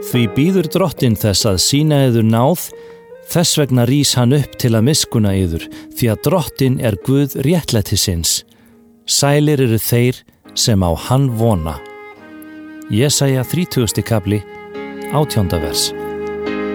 Því býður drottinn þess að sýna yður náð, þess vegna rís hann upp til að miskunna yður, því að drottinn er Guð réttlætisins. Sælir eru þeir sem á hann vona. Jesaja 30. kafli, 18. vers.